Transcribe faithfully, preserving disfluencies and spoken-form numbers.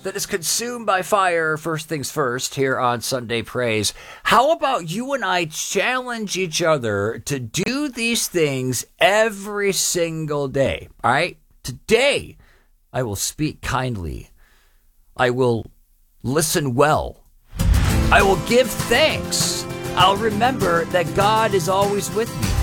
that is consumed by fire, first things first, here on Sunday Praise. How about you and I challenge each other to do these things every single day? All right? Today, I will speak kindly. I will listen well. I will give thanks. I'll remember that God is always with me.